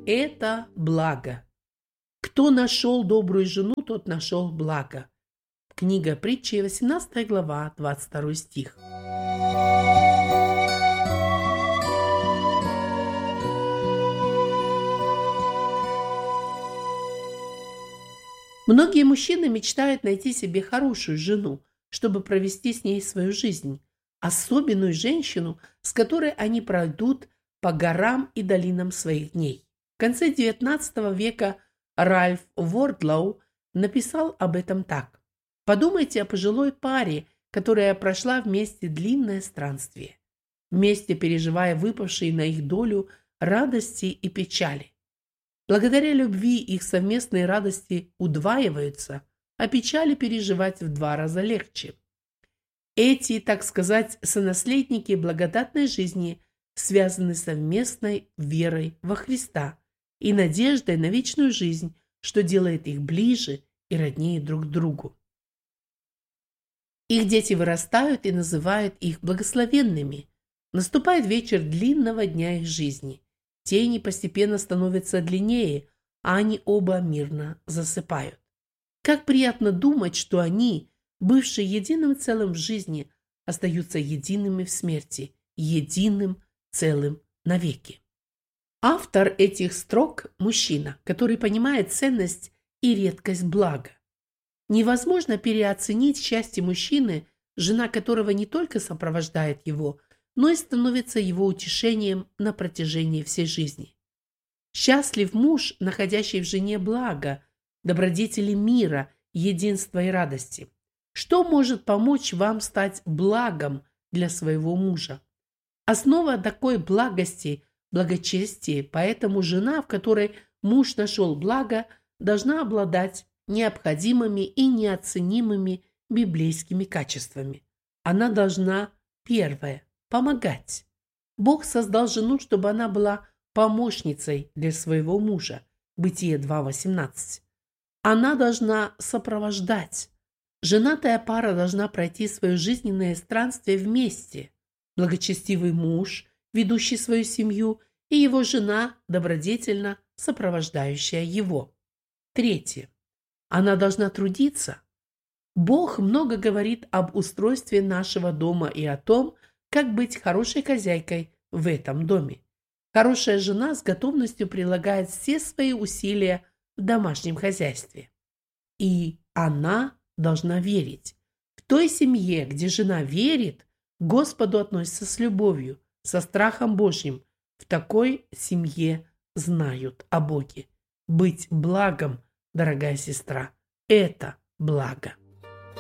Это благо. Кто нашел добрую жену, тот нашел благо. Книга Притчи, 18 глава, 22 стих. Многие мужчины мечтают найти себе хорошую жену, чтобы провести с ней свою жизнь, особенную женщину, с которой они пройдут по горам и долинам своих дней. В конце XIX века Ральф Вордлоу написал об этом так. Подумайте о пожилой паре, которая прошла вместе длинное странствие, вместе переживая выпавшие на их долю радости и печали. Благодаря любви их совместные радости удваиваются, а печали переживать в 2 раза легче. Эти, так сказать, сонаследники благодатной жизни связаны совместной верой во Христа и надеждой на вечную жизнь, что делает их ближе и роднее друг к другу. Их дети вырастают и называют их благословенными. Наступает вечер длинного дня их жизни. Тени постепенно становятся длиннее, а они оба мирно засыпают. Как приятно думать, что они, бывшие единым целым в жизни, остаются едиными в смерти, единым целым навеки. Автор этих строк – мужчина, который понимает ценность и редкость блага. Невозможно переоценить счастье мужчины, жена которого не только сопровождает его, но и становится его утешением на протяжении всей жизни. Счастлив муж, находящий в жене благо, добродетели мира, единства и радости. Что может помочь вам стать благом для своего мужа? Основа такой благости – благочестие, поэтому жена, в которой муж нашел благо, должна обладать необходимыми и неоценимыми библейскими качествами. Она должна, первое, помогать. Бог создал жену, чтобы она была помощницей для своего мужа. Бытие 2:18. Она должна сопровождать. Женатая пара должна пройти свое жизненное странствие вместе. Благочестивый муж, ведущий свою семью, и его жена, добродетельно сопровождающая его. Третье. Она должна трудиться. Бог много говорит об устройстве нашего дома и о том, как быть хорошей хозяйкой в этом доме. Хорошая жена с готовностью прилагает все свои усилия в домашнем хозяйстве. И она должна верить. В той семье, где жена верит, к Господу относится с любовью, со страхом Божьим. В такой семье знают о Боге. Быть благом, дорогая сестра, это благо.